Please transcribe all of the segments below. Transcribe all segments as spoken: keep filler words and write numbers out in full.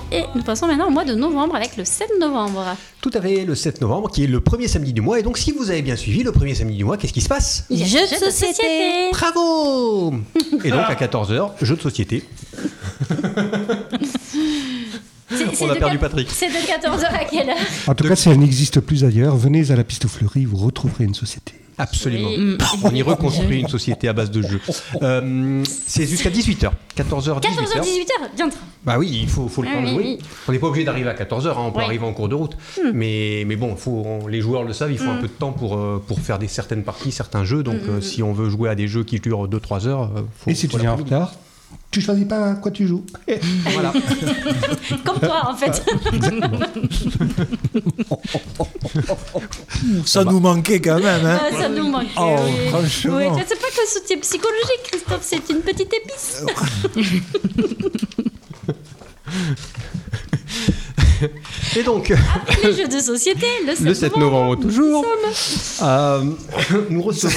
Et nous passons maintenant au mois de novembre avec le sept novembre. Tout à fait, le sept novembre, qui est le premier samedi du mois. Et donc, si vous avez bien suivi, le premier samedi du mois, qu'est-ce qui se passe ? Il y a Jeux jeux de société. Bravo ! Et donc, à quatorze heures, jeu de société. C'est- c'est On a de perdu quat- Patrick. C'est de quatorze heures à quelle heure ? En tout cas, si elle n'existe plus ailleurs, venez à la Piste aux Fleuries, vous retrouverez une société. Absolument. Oui. On y reconstruit une société à base de jeux. Euh, c'est jusqu'à dix-huit heures. quatorze heures, dix-huit quatorze heures, heures. dix-huit heures, bien. Bah oui, il faut, faut le Ah temps de oui, jouer. oui. On n'est pas obligé d'arriver à quatorze heures, hein, on peut Ouais. arriver en cours de route. Mais, mais bon, faut, on- les joueurs le savent, il faut un peu de temps pour, euh, pour faire des certaines parties, certains jeux. Donc euh, si on veut jouer à des jeux qui durent deux trois heures, euh, faut, Et si faut tu viens en l'après-midi. retard, tu choisis pas à quoi tu joues. Voilà. Comme toi, en fait. Ça nous manquait quand même, hein. Ah, ça nous manque. Oh, oui. franchement. Oui, ça, c'est pas que soutien psychologique, Christophe, c'est une petite épice. Et donc, Les jeux de société, le sept, le sept novembre toujours, nous sommes. euh, nous recevrons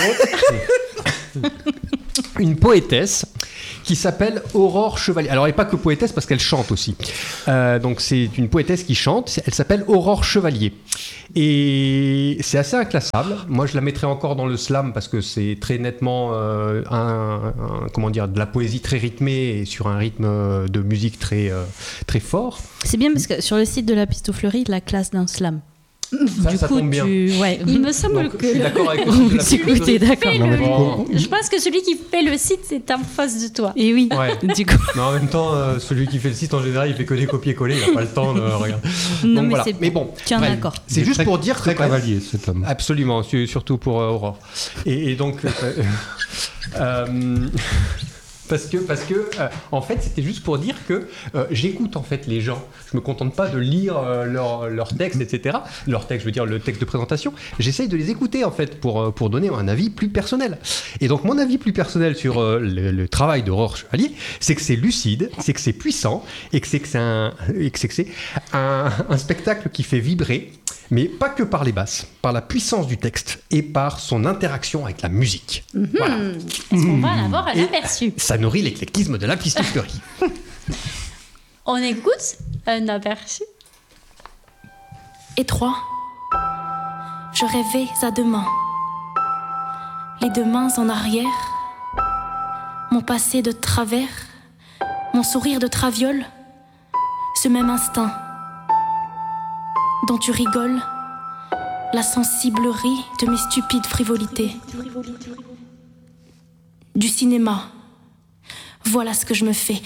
une poétesse qui s'appelle Aurore Chevalier. Alors, elle n'est pas que poétesse parce qu'elle chante aussi. Euh, donc, c'est une poétesse qui chante. Elle s'appelle Aurore Chevalier. Et c'est assez inclassable. Moi, je la mettrais encore dans le slam parce que c'est très nettement euh, un, un- comment dire, de la poésie très rythmée et sur un rythme euh, de musique très, euh, très fort. C'est bien parce que sur le site de la Piste aux Fleuries, la classe d'un slam. Ça, du ça coup, tombe bien. tu... Ouais. Il me semble Donc, que je suis le- d'accord avec le de la Du coup, t'es d'accord. fait Non, mais le- bon. Je pense que celui qui fait le site, c'est en face de toi. Et oui, Ouais. du coup. Mais en même temps, euh, celui qui fait le site en général, il fait que des copier-coller, il n'a pas le temps de regarder. Non, Donc mais voilà. c'est Mais bon, tu es en bref. accord. C'est Il est juste très- pour dire très que- cavalier cet homme. Absolument, su- surtout pour euh, Aurore. Et, et donc, euh, euh, parce que, parce que euh, en fait, c'était juste pour dire que euh, j'écoute en fait les gens. Je me contente pas de lire euh, leur, leur texte, et cetera. Leur texte, je veux dire le texte de présentation. J'essaye de les écouter en fait pour, euh, pour donner un avis plus personnel. Et donc, mon avis plus personnel sur euh, le, le travail d'Aurore Chevalier, c'est que c'est lucide, c'est que c'est puissant, et que c'est que c'est un, et que c'est que c'est un, un spectacle qui fait vibrer. Mais pas que par les basses, par la puissance du texte et par son interaction avec la musique. Voilà. Est-ce qu'on va en avoir un Et- aperçu ? Ça nourrit l'éclectisme de la Piste aux Fleuries. On écoute un aperçu. Étroit, je rêvais à deux mains, les deux mains en arrière, mon passé de travers, mon sourire de traviole, ce même instinct dont tu rigoles, la sensiblerie de mes stupides frivolités. Du cinéma, voilà ce que je me fais.